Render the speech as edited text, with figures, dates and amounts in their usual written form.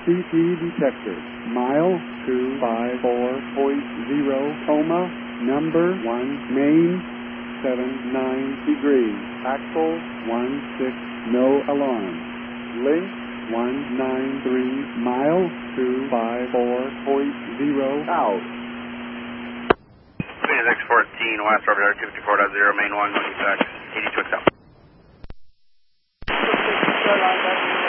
CP detector. Mile 254.0, coma, number 1, main, 79 degrees, axle 16, no alarm. Link 193, mile 254.0, out. Phoenix X14, West Orbiter 254.0, main 1, looking back, 82 accept.